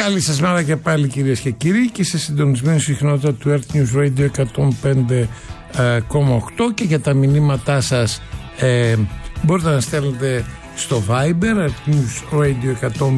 Καλή σας μέρα και πάλι, κυρίες και κύριοι, και σε συντονισμένη συχνότητα του Earth News Radio 105,8 και για τα μηνύματά σας μπορείτε να στέλνετε στο Viber Earth News Radio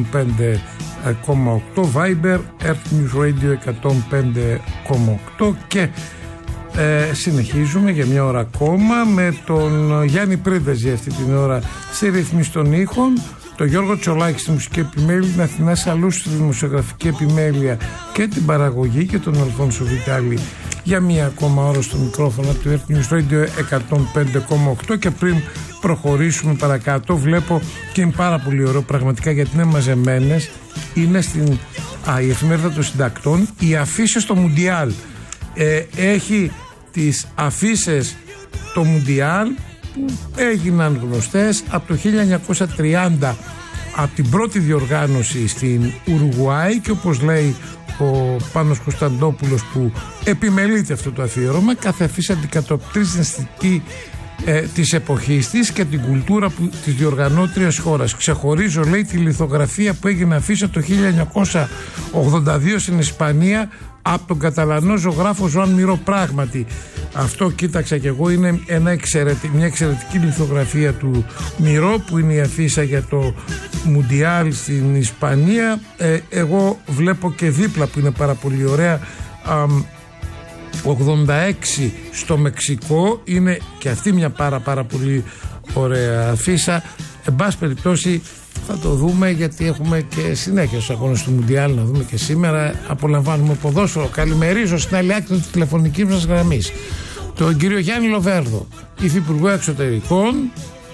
105,8 Viber Earth News Radio 105,8 και συνεχίζουμε για μια ώρα ακόμα με τον Γιάννη Πρίνταζη αυτή την ώρα στη ρύθμιση των ήχων, τον Γιώργο Τσολάκη στη μουσική επιμέλεια, την Αθηνά Σαλού στη δημοσιογραφική επιμέλεια και την παραγωγή και τον Αλφόνσο Βιτάλη για μια ακόμα ώρα στο μικρόφωνο του Earth News Radio 105,8. Και πριν προχωρήσουμε παρακάτω, βλέπω και είναι πάρα πολύ ωραίο πραγματικά, γιατί είναι μαζεμένες, είναι στην η εφημερίδα των συντακτών οι αφίσες στο Μουντιάλ. Έχει τις αφίσες το Μουντιάλ που έγιναν γνωστές από το 1930, από την πρώτη διοργάνωση στην Ουρουγουάη, και όπως λέει ο Πάνος Κωνσταντόπουλος που επιμελείται αυτό το αφιέρωμα, κάθε αφίσα αντικατοπτρίζει την αισθητική της εποχής της και την κουλτούρα της διοργανώτριας χώρας. Ξεχωρίζω, λέει, τη λιθογραφία που έγινε αφίσα το 1982 στην Ισπανία από τον Καταλανό ζωγράφο Ζωάν Μυρό. Πράγματι, αυτό κοίταξα και εγώ, είναι μια εξαιρετική λιθογραφία του Μυρό, που είναι η αφίσα για το Μουντιάλ στην Ισπανία. Εγώ βλέπω και δίπλα, που είναι πάρα πολύ ωραία, 86 στο Μεξικό, είναι και αυτή μια πάρα πολύ ωραία αφίσα. Εν πάση περιπτώσει θα το δούμε, γιατί έχουμε και συνέχεια στους αγώνες του Μουντιάλ να δούμε και σήμερα. Απολαμβάνουμε ποδόσφαιρο. Καλημερίζω στην άλλη άκρη της τηλεφωνικής μας γραμμής τον κύριο Γιάννη Λοβέρδο, υφυπουργό εξωτερικών,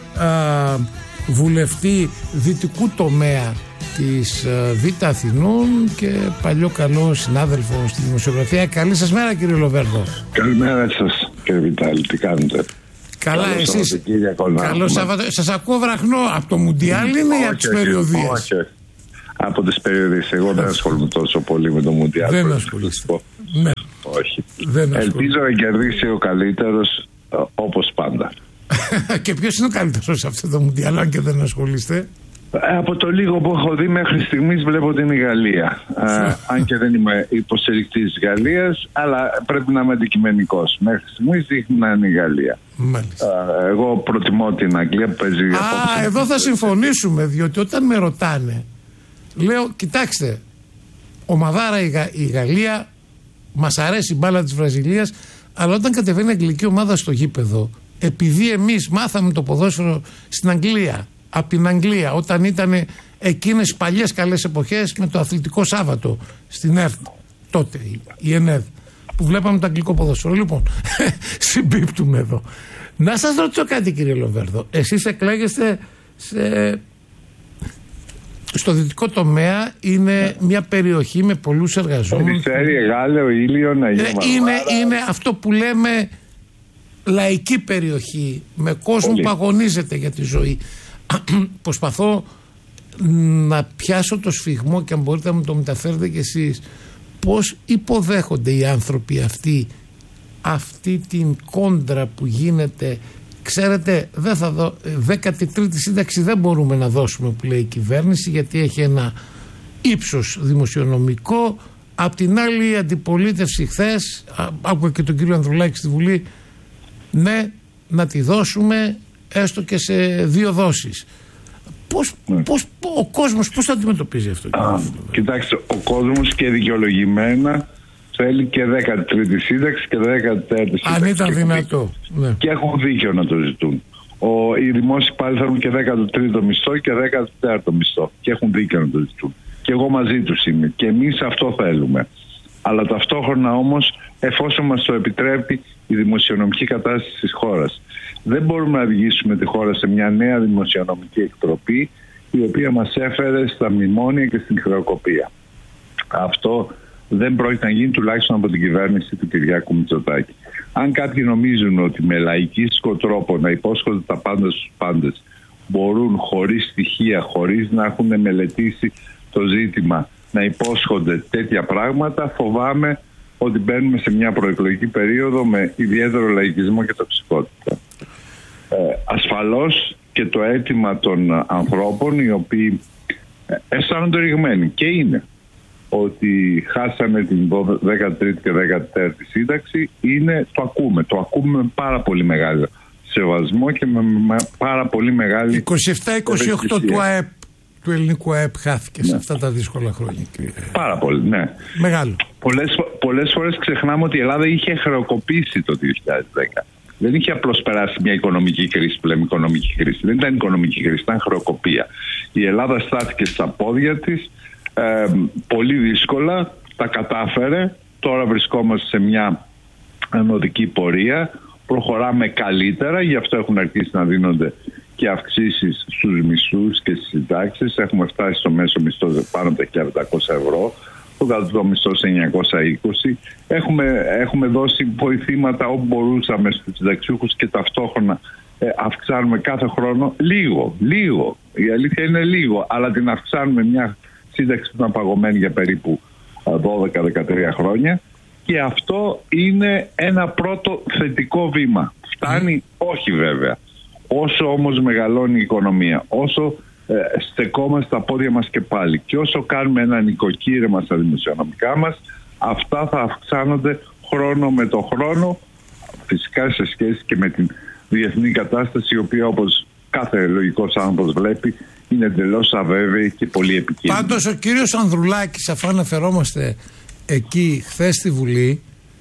βουλευτή δυτικού τομέα της Β' Αθηνών και παλιό καλό συνάδελφο στη δημοσιογραφία. Καλή σας μέρα, κύριε Λοβέρδο. Καλημέρα σας, κύριε Βιτάλη, τι κάνετε? Καλά, εσείς? Καλό Σαββατό. Σας ακούω βραχνό. Από το Μουντιάλ είναι ή από τις περιοδίες? Όχι, από τις περιοδίες. Εγώ δεν ασχολούμαι τόσο πολύ με το Μουντιάλ. Δεν ασχολείστε? Ναι. Όχι. Ελπίζω να κερδίσει ο καλύτερος, όπως πάντα. Και ποιος είναι ο καλύτερος σε αυτό το Μουντιάλ, αν και δεν ασχολείστε? Από το λίγο που έχω δει μέχρι στιγμής βλέπω ότι είναι η Γαλλία. Αν και δεν είμαι υποστηρικτής της Γαλλίας, αλλά πρέπει να είμαι αντικειμενικός. Μέχρι στιγμής δείχνει να είναι η Γαλλία. Εγώ προτιμώ την Αγγλία που παίζει. Εδώ θα συμφωνήσουμε, διότι όταν με ρωτάνε, λέω, κοιτάξτε, ομαδάρα η Γαλλία, μας αρέσει η μπάλα της Βραζιλίας, αλλά όταν κατεβαίνει η αγγλική ομάδα στο γήπεδο, επειδή εμείς μάθαμε το ποδόσφαιρο στην Αγγλία, από την Αγγλία, όταν ήταν εκείνες οι παλιές καλές εποχές με το Αθλητικό Σάββατο στην ΕΡΤ, τότε η ΕΝΕΔ, που βλέπαμε το αγγλικό ποδόσφαιρο. Λοιπόν, συμπίπτουμε εδώ. Να σας ρωτήσω κάτι, κύριε Λοβέρδο. Εσείς εκλέγεστε στο δυτικό τομέα, είναι μια περιοχή με πολλούς εργαζόμενους. Περιστέρι, Εγάλεο, Ήλιον, Αγία Μαρμάρα. Είναι αυτό που λέμε λαϊκή περιοχή, με κόσμο που αγωνίζεται για τη ζωή. Προσπαθώ να πιάσω το σφιγμό, και αν μπορείτε να μου το μεταφέρετε κι εσείς, πώς υποδέχονται οι άνθρωποι αυτή την κόντρα που γίνεται. Ξέρετε, 13η σύνταξη δεν μπορούμε να δώσουμε, που λέει η κυβέρνηση, γιατί έχει ένα ύψος δημοσιονομικό. Απ' την άλλη, η αντιπολίτευση χθες, άκουγα και τον κύριο Ανδρουλάκη στη Βουλή, ναι, να τη δώσουμε έστω και σε 2 δόσεις. Πώς ο κόσμος πώς το αντιμετωπίζει αυτό? Κοιτάξτε, ο κόσμος και δικαιολογημένα θέλει και 13η σύνταξη και 14η σύνταξη. Αν ήταν δυνατό. Ναι. Και έχουν δίκιο να το ζητούν. Οι δημόσιοι πάλι θέλουν και 13ο μισθό και 14ο μισθό. Και έχουν δίκιο να το ζητούν. Και εγώ μαζί τους είμαι. Και εμείς αυτό θέλουμε. Αλλά ταυτόχρονα όμως, εφόσον μας το επιτρέπει η δημοσιονομική κατάσταση της χώρας, δεν μπορούμε να οδηγήσουμε τη χώρα σε μια νέα δημοσιονομική εκτροπή, η οποία μας έφερε στα μνημόνια και στην χρεοκοπία. Αυτό δεν πρόκειται να γίνει, τουλάχιστον από την κυβέρνηση του Κυριάκου Μητσοτάκη. Αν κάποιοι νομίζουν ότι με λαϊκίστικο τρόπο να υπόσχονται τα πάντα στους πάντες μπορούν χωρίς στοιχεία, χωρίς να έχουν μελετήσει το ζήτημα, να υπόσχονται τέτοια πράγματα, φοβάμαι ότι μπαίνουμε σε μια προεκλογική περίοδο με ιδιαίτερο λαϊκισμό και τοξικότητα. Ασφαλώς και το αίτημα των ανθρώπων οι οποίοι αισθάνονται ρηγμένοι, και είναι ότι χάσανε την 13η και 14η σύνταξη, το ακούμε με πάρα πολύ μεγάλο σεβασμό και με πάρα πολύ μεγάλη 27-28 του ελληνικού ΑΕΠ χάθηκε σε αυτά τα δύσκολα χρόνια. Πάρα πολύ, ναι. Μεγάλο. Πολλές φορές ξεχνάμε ότι η Ελλάδα είχε χρεοκοπήσει το 2010. Δεν είχε απλώς περάσει μια οικονομική κρίση, που λέμε οικονομική κρίση. Δεν ήταν οικονομική κρίση, ήταν χρεοκοπία. Η Ελλάδα στάθηκε στα πόδια της, πολύ δύσκολα, τα κατάφερε. Τώρα βρισκόμαστε σε μια ανωδική πορεία. Προχωράμε καλύτερα, γι' αυτό έχουν αρχίσει να δίνονται και αυξήσεις στους μισθούς και στις συντάξεις. Έχουμε φτάσει στο μέσο μισθό πάνω από τα 1.700 ευρώ, το κατώτατο μισθό σε 920. Έχουμε δώσει βοηθήματα όπου μπορούσαμε στους συνταξιούχους και ταυτόχρονα αυξάνουμε κάθε χρόνο λίγο. Η αλήθεια είναι λίγο, αλλά την αυξάνουμε. Μια σύνταξη που ήταν παγωμένη για περίπου 12-13 χρόνια. Και αυτό είναι ένα πρώτο θετικό βήμα. Φτάνει? Όχι βέβαια. Όσο όμως μεγαλώνει η οικονομία, όσο στεκόμαστε στα πόδια μας και πάλι και όσο κάνουμε ένα νοικοκύρεμα στα δημοσιονομικά μας, αυτά θα αυξάνονται χρόνο με το χρόνο, φυσικά σε σχέση και με την διεθνή κατάσταση, η οποία, όπως κάθε λογικός άνθρωπος βλέπει, είναι εντελώς αβέβαιη και πολύ επικίνδυνη. Πάντως ο κύριος Ανδρουλάκης, αφού αναφερόμαστε εκεί χθες στη Βουλή,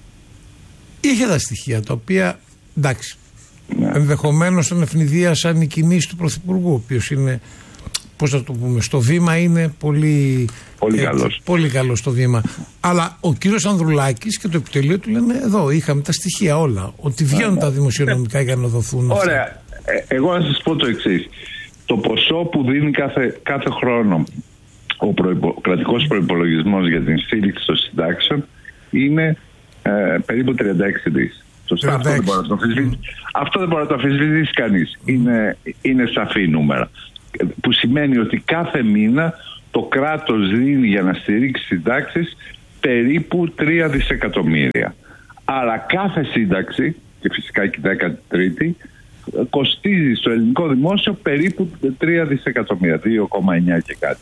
είχε τα στοιχεία τα οποία, εντάξει, ενδεχομένως τον ευνηδίασαν οι κινήσεις του Πρωθυπουργού, ο οποίος είναι, πώς θα το πούμε, στο βήμα είναι πολύ καλός. Πολύ καλό στο βήμα. Αλλά ο κύριος Ανδρουλάκης και το επιτελείο του λένε, εδώ είχαμε τα στοιχεία όλα, ότι βγαίνουν τα δημοσιονομικά για να δοθούν. Ωραία. Εγώ να σας πω το εξής. Το ποσό που δίνει κάθε χρόνο ο κρατικός προϋπολογισμός για την στήριξη των συντάξεων είναι περίπου 36 δις. Σωστά, αυτό δεν μπορεί να το αμφισβητήσει κανείς. Είναι σαφή νούμερα. Που σημαίνει ότι κάθε μήνα το κράτος δίνει για να στηρίξει συντάξεις περίπου 3 δισεκατομμύρια. Άρα κάθε σύνταξη, και φυσικά και η 13η, κοστίζει στο ελληνικό δημόσιο περίπου 3 δισεκατομμύρια, 2,9 και κάτι.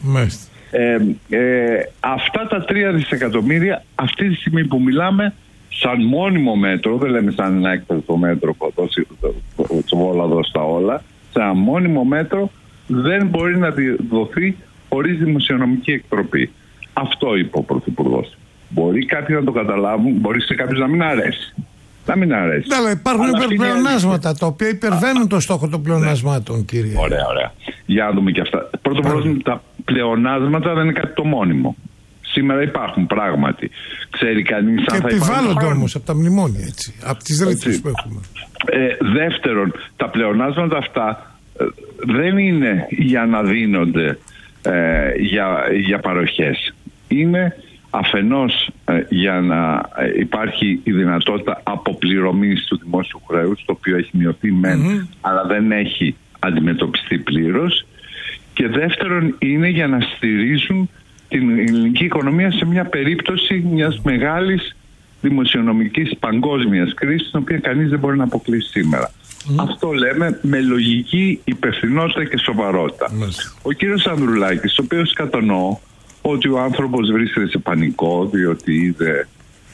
Αυτά τα 3 δισεκατομμύρια αυτή τη στιγμή που μιλάμε, σαν μόνιμο μέτρο, δεν λέμε σαν ένα έκτακτο μέτρο που δώσει όλα εδώ στα όλα, σαν μόνιμο μέτρο δεν μπορεί να δοθεί χωρίς δημοσιονομική εκτροπή. Αυτό είπε ο Πρωθυπουργός. Μπορεί κάποιοι να το καταλάβουν, μπορεί σε κάποιους να μην αρέσει. Ναι, αλλά υπάρχουν υπερπλεονάσματα τα οποία υπερβαίνουν το στόχο των πλεονασμάτων, κύριε. Ωραία. Για να δούμε και αυτά. Πρώτον, τα πλεονάσματα δεν είναι κάτι το μόνιμο. Σήμερα υπάρχουν πράγματι. Ξέρει κανείς αν θα υπάρχουν. Και επιβάλλονται όμως από τα μνημόνια, έτσι. Από τις ρήτρες που έχουμε. Δεύτερον, τα πλεονάσματα αυτά δεν είναι για να δίνονται για παροχές. Είναι αφενός για να υπάρχει η δυνατότητα αποπληρωμής του δημόσιου χρέους, το οποίο έχει μειωθεί αλλά δεν έχει αντιμετωπιστεί πλήρως. Και δεύτερον, είναι για να στηρίζουν την ελληνική οικονομία σε μια περίπτωση μιας μεγάλης δημοσιονομικής παγκόσμιας κρίσης, την οποία κανείς δεν μπορεί να αποκλείσει σήμερα. Αυτό λέμε με λογική υπευθυνότητα και σοβαρότητα. Ο κύριος Ανδρουλάκης, ο οποίος κατανοώ ότι ο άνθρωπος βρίσκεται σε πανικό, διότι είδε,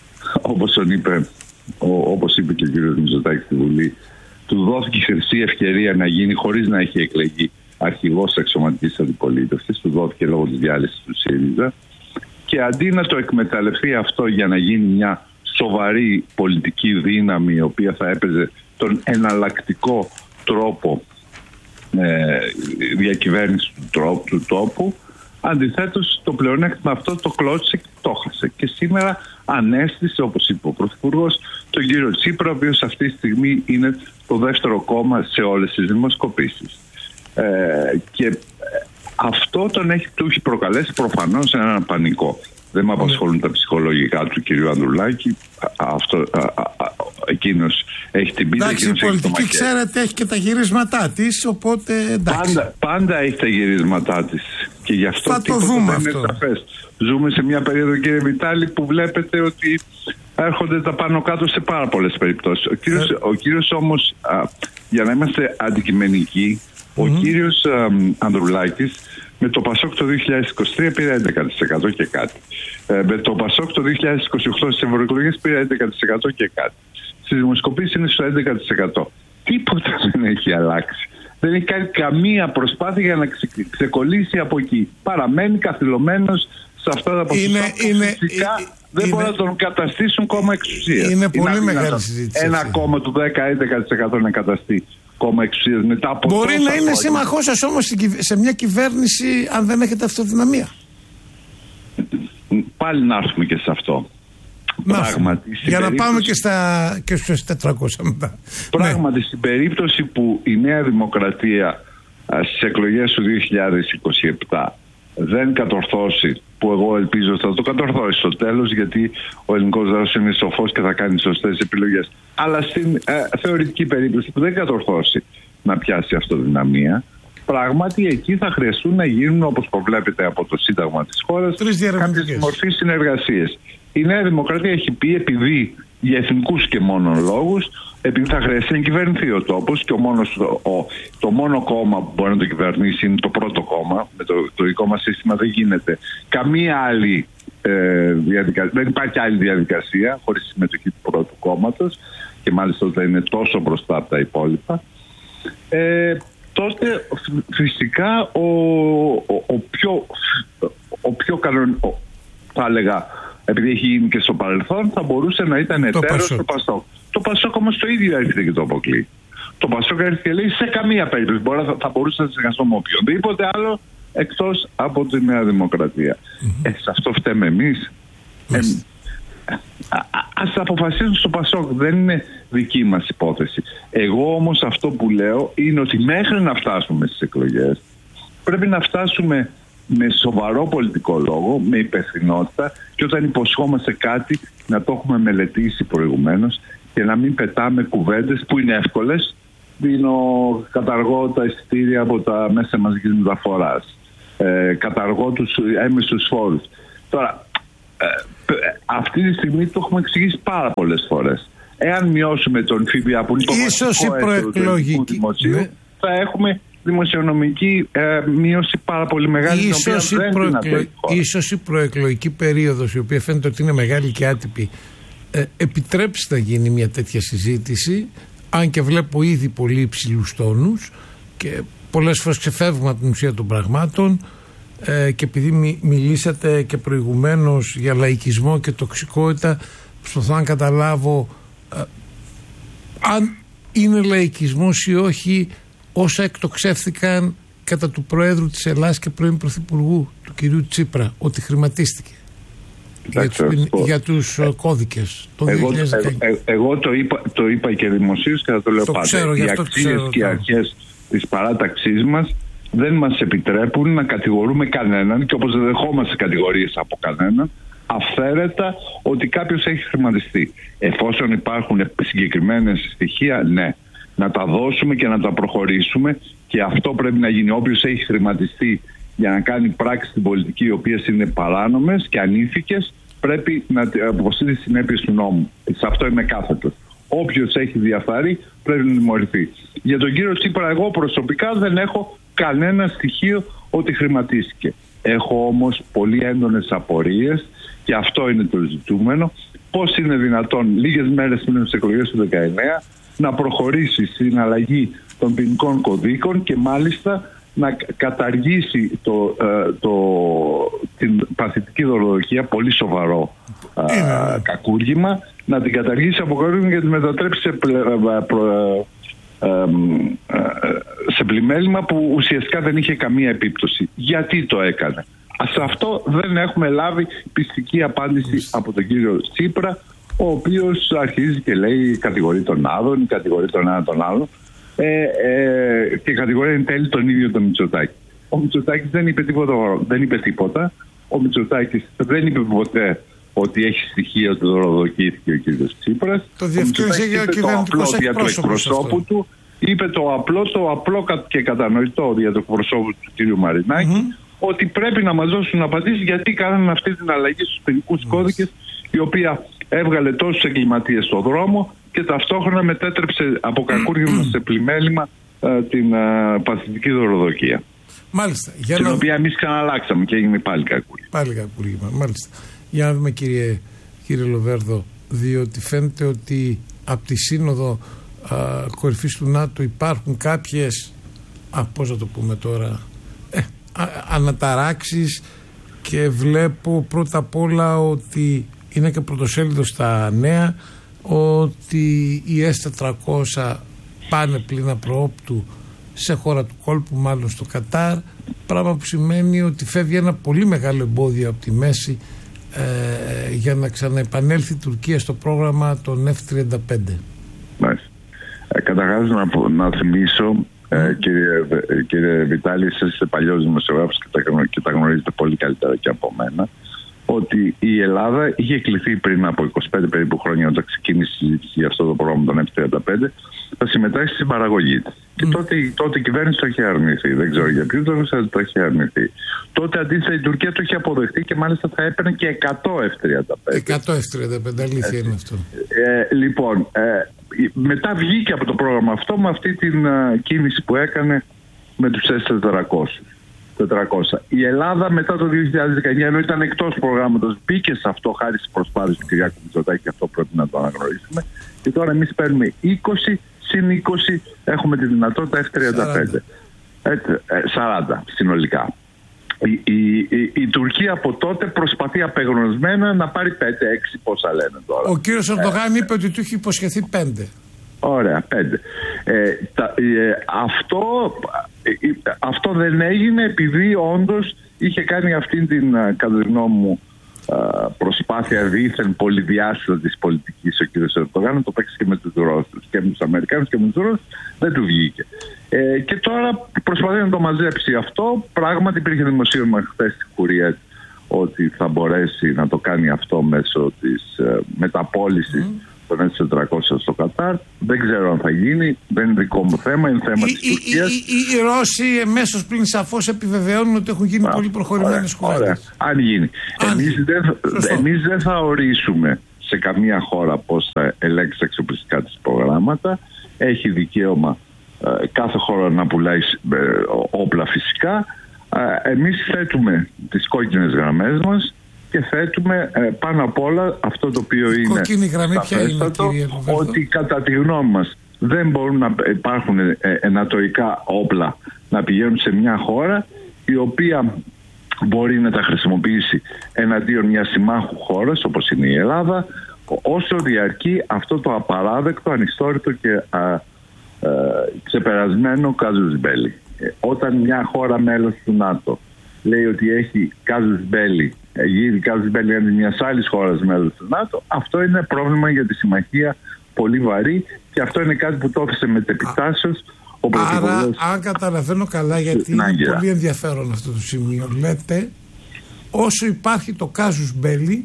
όπως είπε και ο κύριος Μητσοτάκης στη Βουλή, του δόθηκε χρυσή ευκαιρία να γίνει χωρίς να έχει εκλεγεί αρχηγός αξιωματικής αντιπολίτευσης, του δόθηκε λόγω της διάλυσης του ΣΥΡΙΖΑ, και αντί να το εκμεταλλευτεί αυτό για να γίνει μια σοβαρή πολιτική δύναμη, η οποία θα έπαιζε τον εναλλακτικό τρόπο διακυβέρνηση του τόπου, αντιθέτως το πλεονέκτημα αυτό το κλώτησε και το χάσε. Και σήμερα ανέστησε, όπως είπε ο Πρωθυπουργός, τον κύριο Τσίπρα, ο οποίος αυτή τη στιγμή είναι το δεύτερο κόμμα σε όλες τις δημοσκοπήσεις. Και αυτό του έχει προκαλέσει προφανώς έναν πανικό. Δεν με απασχολούν τα ψυχολογικά του κυρίου Ανδρουλάκη. Εκείνος έχει την πείρα. Εντάξει, η πολιτική, ξέρετε, έχει και τα γυρίσματά της, οπότε εντάξει. Πάντα έχει τα γυρίσματά της. Και γι' αυτό θα το δούμε αυτό. Ζούμε σε μια περίοδο, κύριε Βιτάλη, που βλέπετε ότι έρχονται τα πάνω κάτω σε πάρα πολλές περιπτώσεις. Ο κύριος όμως, για να είμαστε αντικειμενικοί, ο κύριος Ανδρουλάκης Με το Πασόκ το 2023 πήρε 11% και κάτι. Με το Πασόκ το 2028 στις ευρωεκλογές πήρε 11% και κάτι. Στις δημοσκοπήσεις είναι στο 11%. Τίποτα δεν έχει αλλάξει. Δεν έχει κάνει καμία προσπάθεια για να ξεκολλήσει από εκεί. Παραμένει καθυλωμένος σε αυτά τα ποσοστά που φυσικά δεν μπορούν να τον καταστήσουν κόμμα εξουσίας. Είναι πολύ μεγάλη συζήτηση. Ένα κόμμα του 10-11% να καταστεί κόμμα εξουσίας μετά από. Μπορεί να είναι σύμμαχός σας όμως σε μια κυβέρνηση αν δεν έχετε αυτοδυναμία. Πάλι να έρθουμε και σε αυτό. Πράγματι, για να πάμε και στους 400 μετά. Πράγματι, στην περίπτωση που η Νέα Δημοκρατία στις εκλογές του 2027 δεν κατορθώσει, που εγώ ελπίζω θα το κατορθώσει στο τέλος, γιατί ο ελληνικός λαός είναι σοφός και θα κάνει σωστές επιλογές, αλλά στην θεωρητική περίπτωση που δεν κατορθώσει να πιάσει αυτοδυναμία, πράγματι εκεί θα χρειαστούν να γίνουν, όπως προβλέπεται από το Σύνταγμα της χώρας, κάποιες μορφές συνεργασίες. Η Νέα Δημοκρατία έχει πει, επειδή για εθνικούς και μόνον λόγους, επειδή θα χρειαστεί να κυβερνηθεί ο τόπος και το μόνο κόμμα που μπορεί να το κυβερνήσει είναι το πρώτο κόμμα, με το δικό μας σύστημα δεν γίνεται καμία άλλη διαδικασία, δεν υπάρχει άλλη διαδικασία χωρίς συμμετοχή του πρώτου κόμματος και μάλιστα δεν είναι τόσο μπροστά από τα υπόλοιπα, τότε φυσικά ο πιο κανονικό, θα έλεγα, επειδή έχει γίνει και στο παρελθόν, θα μπορούσε να ήταν εταίρος του Πασόκ. Το Πασόκ όμως το ίδιο έρχεται και το αποκλεί. Το Πασόκ έρχεται και λέει σε καμία περίπτωση θα μπορούσε να συνεργαστώ με οποιονδήποτε άλλο εκτός από τη Νέα Δημοκρατία. Σε αυτό φταίμε εμείς. Ας αποφασίσουν στο Πασόκ, δεν είναι δική μας υπόθεση. Εγώ όμως αυτό που λέω είναι ότι μέχρι να φτάσουμε στις εκλογές πρέπει να φτάσουμε με σοβαρό πολιτικό λόγο, με υπευθυνότητα, και όταν υποσχόμαστε κάτι να το έχουμε μελετήσει προηγουμένως και να μην πετάμε κουβέντες που είναι εύκολες. Καταργώ τα εισιτήρια από τα μέσα μαζικής μεταφοράς, καταργώ τους έμεσους φόρους. Τώρα, αυτή τη στιγμή το έχουμε εξηγήσει πάρα πολλές φορές. Εάν μειώσουμε τον ΦΠΑ που είναι το βασικό έτρο του ελληνικού δημοσίου, θα έχουμε δημοσιονομική μείωση πάρα πολύ μεγάλη. Ίσως η προεκλογική περίοδος, η οποία φαίνεται ότι είναι μεγάλη και άτυπη, επιτρέψει να γίνει μια τέτοια συζήτηση, αν και βλέπω ήδη πολύ υψηλούς τόνους και πολλές φορές ξεφεύγουμε από την ουσία των πραγμάτων, και επειδή μιλήσατε και προηγουμένως για λαϊκισμό και τοξικότητα, προσπαθώ να καταλάβω αν είναι λαϊκισμός ή όχι όσα εκτοξεύθηκαν κατά του Προέδρου της Ελλάδας και πρώην Πρωθυπουργού, του κυρίου Τσίπρα, ότι χρηματίστηκε για τους κώδικες το 2019. Εγώ το είπα και δημοσίως και θα το λέω πάντα. Οι αξίες και οι αρχές της παράταξής μας δεν μας επιτρέπουν να κατηγορούμε κανέναν, και όπως δεν δεχόμαστε κατηγορίες από κανέναν, αυθαίρετα ότι κάποιος έχει χρηματιστεί. Εφόσον υπάρχουν συγκεκριμένες στοιχεία, ναι, να τα δώσουμε και να τα προχωρήσουμε, και αυτό πρέπει να γίνει. Όποιος έχει χρηματιστεί για να κάνει πράξεις στην πολιτική οι οποίες είναι παράνομες και ανήθικες, πρέπει να αποσύρει τις συνέπειες του νόμου. Σε αυτό είμαι κάθετος. Όποιος έχει διαφθαρεί πρέπει να τιμωρηθεί. Για τον κύριο Τσίπρα, εγώ προσωπικά δεν έχω κανένα στοιχείο ότι χρηματίστηκε. Έχω όμως πολύ έντονες απορίες, και αυτό είναι το ζητούμενο. Πώς είναι δυνατόν λίγες μέρες πριν τις εκλογές του 2019 να προχωρήσει στην αλλαγή των ποινικών κωδίκων και μάλιστα να καταργήσει την παθητική δωροδοκία, πολύ σοβαρό κακούργημα, να την καταργήσει από κανένα και να τη μετατρέψει σε πλημέλημα που ουσιαστικά δεν είχε καμία επίπτωση. Γιατί το έκανε? Σε αυτό δεν έχουμε λάβει πιστική απάντηση από τον κύριο Τσίπρα, ο οποίος αρχίζει και λέει κατηγορεί τον άλλον, κατηγορεί τον ένα τον άλλο, και κατηγορεί εν τέλει τον ίδιο τον Μητσοτάκη. Ο Μητσοτάκης δεν είπε τίποτα. Ο Μητσοτάκης δεν είπε ποτέ ότι έχει στοιχεία ότι δωροδοκήθηκε ο κύριος Τσίπρας. Το διευκρίνησε για ο κυβερνητικός εκπροσώπου του. Είπε το απλό και κατανοητό δια του εκπροσώπου του κύριου Μαρινάκη, ότι πρέπει να μας δώσουν απαντήσεις γιατί κάνανε αυτή την αλλαγή στους ποινικούς κώδικες, η οποία έβγαλε τόσους εγκληματίες στον δρόμο και ταυτόχρονα μετέτρεψε από κακούργημα σε πλημέλημα την παθητική δωροδοκία. Μάλιστα. Την οποία εμείς ξαναλλάξαμε και έγινε πάλι κακούλη. Πάλι κακούλημα, μάλιστα. Για να δούμε, κύριε Λοβέρδο, διότι φαίνεται ότι από τη Σύνοδο κορυφής του ΝΑΤΟ υπάρχουν κάποιες, πώς να το πούμε τώρα, αναταράξεις, και βλέπω πρώτα απ' όλα ότι είναι και πρωτοσέλιδο στα νέα ότι οι S-400 πάνε πλήνα προόπτου σε χώρα του κόλπου, μάλλον στο Κατάρ, πράγμα που σημαίνει ότι φεύγει ένα πολύ μεγάλο εμπόδιο από τη μέση για να ξαναεπανέλθει η Τουρκία στο πρόγραμμα των F-35. Μάλιστα. Καταρχάς να θυμίσω, κύριε Βιτάλη, εσείς είστε παλιός δημοσιογράφος και τα γνωρίζετε πολύ καλύτερα και από μένα, ότι η Ελλάδα είχε κληθεί πριν από 25 περίπου χρόνια, όταν ξεκίνησε η συζήτηση για αυτό το πρόγραμμα των F-35, θα συμμετάσχει στην παραγωγή της. Και τότε η κυβέρνηση το είχε αρνηθεί. Δεν ξέρω για ποιο το είχε αρνηθεί. Τότε αντίθετα η Τουρκία το είχε αποδεχτεί και μάλιστα θα έπαιρνε και 100 F-35. 100 F-35, αλήθεια είναι αυτό. Λοιπόν, μετά βγήκε από το πρόγραμμα αυτό με αυτή την κίνηση που έκανε με τους S-400. Η Ελλάδα μετά το 2019, ενώ ήταν εκτός προγράμματος, μπήκε σε αυτό χάρη στις προσπάθειες του Κυριάκου Μητσοτάκη, και αυτό πρέπει να το αναγνωρίσουμε. Και τώρα εμείς παίρνουμε 20 συν 20, έχουμε τη δυνατότητα F-35. 40 συνολικά. Η Τουρκία από τότε προσπαθεί απεγνωσμένα να πάρει 5-6, πόσα λένε τώρα. Ο κύριος Ερντογάν είπε ότι του είχε υποσχεθεί 5. Ωραία, 5. Αυτό δεν έγινε επειδή όντως είχε κάνει αυτήν την, κατά τη γνώμη μου, προσπάθεια δίθεν πολυδιάστατα της πολιτικής ο κ. Ερντογάν, να το παίξει και με τους Ρώσους και με τους Αμερικάνους και με τους Ρώσους, δεν του βγήκε. Και τώρα προσπαθεί να το μαζέψει αυτό. Πράγματι υπήρχε δημοσίευμα χθες στην Κουρία ότι θα μπορέσει να το κάνει αυτό μέσω της μεταπώλησης των S-400 στο Κατάρ. Δεν ξέρω αν θα γίνει, δεν είναι δικό μου θέμα, είναι θέμα της Τουρκίας. Οι Ρώσοι εμέσως πλην σαφώς επιβεβαιώνουν ότι έχουν γίνει πολύ προχωρημένες κουβέντες. Αν γίνει. Εμείς δεν θα ορίσουμε σε καμία χώρα πώς θα ελέγξει τα εξοπλιστικά της προγράμματα. Έχει δικαίωμα κάθε χώρα να πουλάει όπλα φυσικά. Εμείς θέτουμε τις κόκκινες γραμμές μας και θέτουμε πάνω απ' όλα αυτό το οποίο είναι κόκκινη γραμμή, ποια είναι, ότι κατά τη γνώμη μας δεν μπορούν να υπάρχουν ενατοϊκά όπλα να πηγαίνουν σε μια χώρα η οποία μπορεί να τα χρησιμοποιήσει εναντίον μιας συμμάχου χώρας όπως είναι η Ελλάδα, όσο διαρκεί αυτό το απαράδεκτο, ανιστόρητο και ξεπερασμένο casus belli. Όταν μια χώρα μέλος του ΝΑΤΟ λέει ότι έχει casus belli, γίνει casus belli αντί μιας άλλης χώρας μέλος του ΝΑΤΟ, αυτό είναι πρόβλημα για τη συμμαχία πολύ βαρύ, και αυτό είναι κάτι που το έθεσε μετεπιτάσεως ο Πρωθυπουργός. Άρα, αν καταλαβαίνω καλά, γιατί είναι πολύ ενδιαφέρον αυτό το σημείο, λέτε όσο υπάρχει το casus belli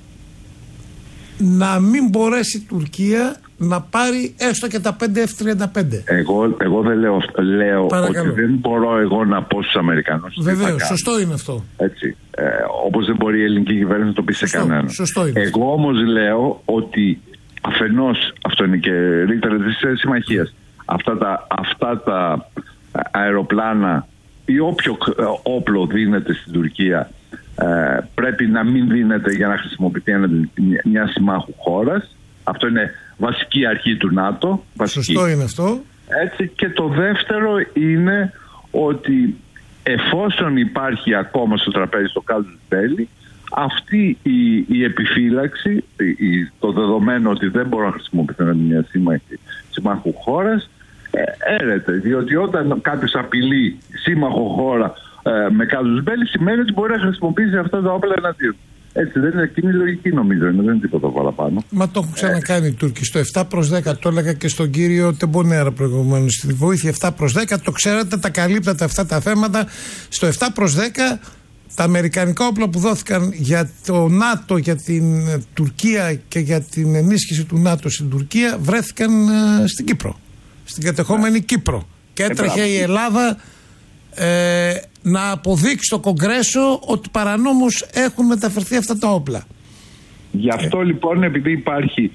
να μην μπορέσει η Τουρκία να πάρει έστω και τα 5 F-35. Εγώ δεν λέω ότι δεν μπορώ εγώ να πω στους Αμερικανούς. Βεβαίως, σωστό είναι αυτό. Έτσι. Όπως δεν μπορεί η ελληνική κυβέρνηση να το πει σε κανέναν. Σωστό είναι. Εγώ όμως λέω ότι αφενός, αυτό είναι και ρήτρα της συμμαχίας, αυτά τα αεροπλάνα ή όποιο όπλο δίνεται στην Τουρκία πρέπει να μην δίνεται για να χρησιμοποιηθεί μια συμμάχου χώρας. Αυτό είναι βασική αρχή του ΝΑΤΟ. Σωστό είναι αυτό. Έτσι, και το δεύτερο είναι ότι εφόσον υπάρχει ακόμα στο τραπέζι το casus belli, αυτή η επιφύλαξη, το δεδομένο ότι δεν μπορώ να χρησιμοποιηθεί μια συμμάχου χώρας, έρεται. Διότι όταν κάποιος απειλεί σύμμαχο χώρα με casus belli, σημαίνει ότι μπορεί να χρησιμοποιήσει αυτά τα όπλα εναντίον. Έτσι δεν είναι, κοινή λογική νομίζω, δεν είναι τίποτα παραπάνω. Μα το έχουν ξανακάνει οι Τούρκοι. Στο 7/10, το έλεγα και στον κύριο Τεμπονέρα προηγουμένως. Στη βοήθεια 7/10, το ξέρετε, τα καλύπτατε αυτά τα θέματα. Στο 7/10, τα αμερικανικά όπλα που δόθηκαν για το ΝΑΤΟ, για την Τουρκία και για την ενίσχυση του ΝΑΤΟ στην Τουρκία, βρέθηκαν στην Κύπρο. Στην κατεχόμενη Κύπρο. Και έτρεχε η Ελλάδα να αποδείξει στο Κογκρέσο ότι παρανόμως έχουν μεταφερθεί αυτά τα όπλα. Γι' αυτό λοιπόν, επειδή υπάρχει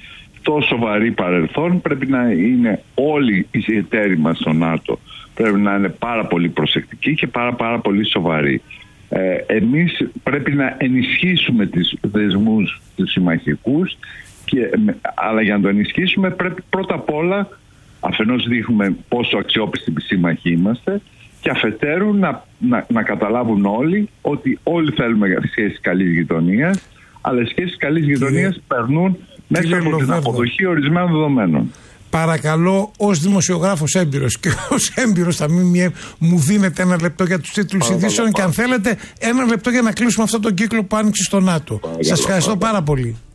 αυτό σοβαρή παρελθόν, πρέπει να είναι όλοι οι εταίροι μας στο ΝΑΤΟ. Πρέπει να είναι πάρα πολύ προσεκτικοί και πάρα πολύ σοβαροί. Εμείς πρέπει να ενισχύσουμε τις δεσμούς τους συμμαχικούς, αλλά για να το ενισχύσουμε πρέπει πρώτα απ' όλα αφενός δείχνουμε πόσο αξιόπιστοι σύμμαχοι είμαστε και αφετέρου να καταλάβουν όλοι ότι όλοι θέλουμε σχέσεις καλής γειτονίας, αλλά οι σχέσεις καλής γειτονίας περνούν μέσα από την αποδοχή ορισμένων δεδομένων. Παρακαλώ, ως δημοσιογράφος έμπειρος και ως έμπειρος στα ΜΜΕ, μου δίνετε 1 λεπτό για τους τίτλους ειδήσεων και αν θέλετε 1 λεπτό για να κλείσουμε αυτόν τον κύκλο που άνοιξε στο ΝΑΤΟ. Σας ευχαριστώ πάρα πολύ.